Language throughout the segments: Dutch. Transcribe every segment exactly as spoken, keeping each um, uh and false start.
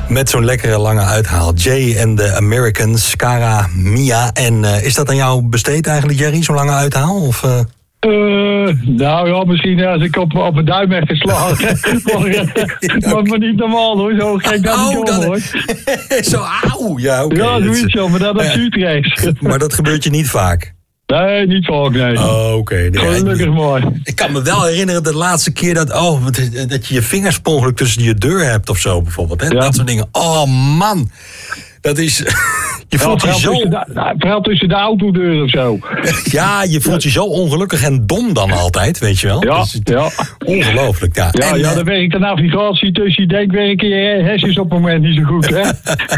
Met zo'n lekkere lange uithaal. Jay en de Americans, Cara, Mia. En uh, is dat aan jou besteed eigenlijk, Jerry, zo'n lange uithaal? Of... Uh... Uh, nou ja, misschien als ik op, op mijn duim heb geslagen. maar, maar, maar niet normaal hoor, zo gek dat oh, niet om hoor. Zo auw, ja oké. Okay. Ja, zoiets zo, maar dat op Utrecht. Maar dat gebeurt je niet vaak? Nee, niet vaak, nee. Oh, oké. Okay. Nee, gelukkig ik, mooi. Ik kan me wel herinneren de laatste keer dat, oh, dat je je vingers per ongeluk tussen je deur hebt of zo bijvoorbeeld. Hè? Ja. Dat soort dingen. Oh man, dat is... Je voelt ja, je zo... Tussen de, vooral tussen de autodeur of zo. Ja, je voelt je zo ongelukkig en dom dan altijd, weet je wel. Ja, dus ja. Ongelooflijk, ja. Ja, en, ja, dan werkt de navigatie tussen je denkwerk en je hersens op het moment niet zo goed, hè?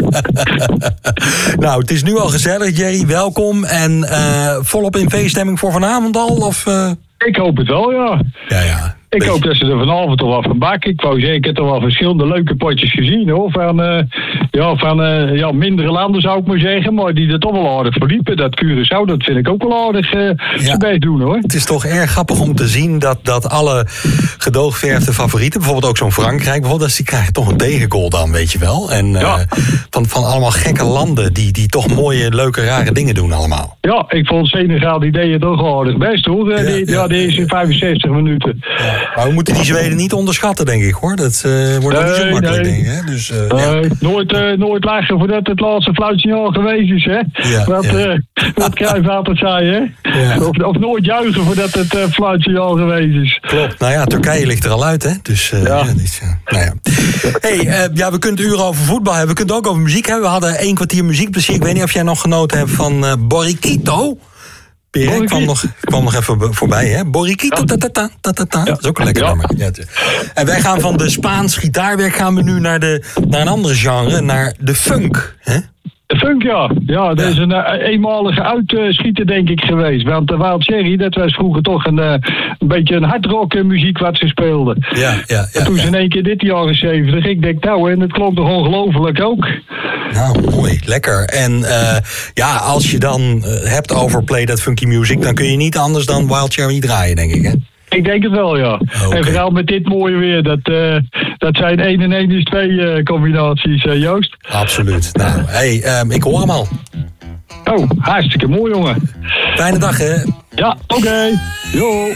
Nou, het is nu al gezellig, Jerry. Welkom. En uh, volop in feeststemming voor vanavond al? Of, uh... Ik hoop het wel, ja. Ja, ja. Ik Beetje... hoop dat ze er vanavond toch wel van bakken. Ik wou zeggen, ik heb er wel verschillende leuke potjes gezien, hoor. Van, uh, ja, van uh, ja, mindere landen zou ik maar zeggen, maar die er toch wel aardig verliepen. Dat Curaçao, dat vind ik ook wel aardig uh, ja. best doen, hoor. Het is toch erg grappig om te zien dat, dat alle gedoogverfde favorieten, bijvoorbeeld ook zo'n Frankrijk, bijvoorbeeld, die krijgen toch een tegengoal dan, weet je wel. En uh, ja. van, van allemaal gekke landen die, die toch mooie, leuke, rare dingen doen allemaal. Ja, ik vond Senegal, die deed het toch aardig best, hoor. Ja, die, ja, ja, die is in vijfenzestig minuten. Ja. Maar we moeten die Zweden niet onderschatten, denk ik, hoor. Dat uh, wordt nee, niet zo makkelijk, nee. denk ik. Hè? Dus, uh, nee, ja. nooit, uh, nooit lachen voordat het laatste fluitje al geweest is, hè. Ja, wat ja. uh, wat Cruijff altijd zei, hè. Ja. Of, of nooit juichen voordat het uh, fluitje al geweest is. Klopt. Nou ja, Turkije ligt er al uit, hè. Dus, uh, ja. ja, dus, uh, nou ja. Hey, uh, ja, we kunnen het uren over voetbal hebben. We kunnen het ook over muziek hebben. We hadden één kwartier muziekplezier. Ik weet niet of jij nog genoten hebt van uh, Borriquito. Pierre kwam nog, kwam nog even voorbij, hè? Borriquito, ta ta ta ta ta ta. Ja. Dat is ook een lekker ja. nummer. Ja. En wij gaan van de Spaans gitaarwerk gaan we nu naar, de, naar een andere genre, naar de funk, hè? De funk, ja. Ja, dat ja. is een uh, eenmalige uitschieter, denk ik, geweest. Want de Wild Cherry, dat was vroeger toch een, uh, een beetje een hardrock muziek wat ze speelden. Ja, ja, ja, en toen ja. ze in één keer dit jaren zeventig, ik denk, nou, en het klonk toch ongelooflijk ook. Nou, mooi, lekker. En uh, ja, als je dan uh, hebt over Play That Funky Music, dan kun je niet anders dan Wild Cherry draaien, denk ik, hè? Ik denk het wel, ja. Okay. En vooral met dit mooie weer. Dat, uh, dat zijn één en één is twee uh, combinaties, uh, Joost. Absoluut. Nou, hey, um, ik hoor hem al. Oh, hartstikke mooi, jongen. Fijne dag, hè? Ja, oké. Okay. Jo.